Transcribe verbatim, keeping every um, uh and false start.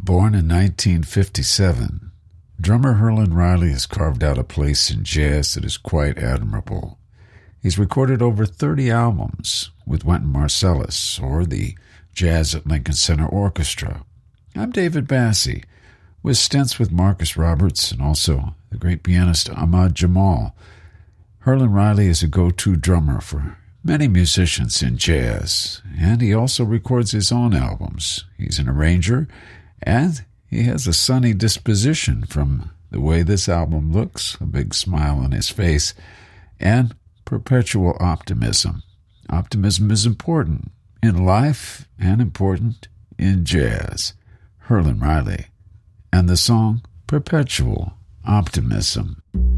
Born in nineteen fifty-seven, drummer Herlin Riley has carved out a place in jazz that is quite admirable. He's recorded over thirty albums with Wynton Marsalis or the Jazz at Lincoln Center Orchestra. I'm David Bassi, with stints with Marcus Roberts and also the great pianist Ahmad Jamal. Herlin Riley is a go-to drummer for many musicians in jazz, and he also records his own albums. He's an arranger, and he has a sunny disposition from the way this album looks, a big smile on his face, and perpetual optimism. Optimism is important in life and important in jazz. Herlin Riley and the song Perpetual Optimism.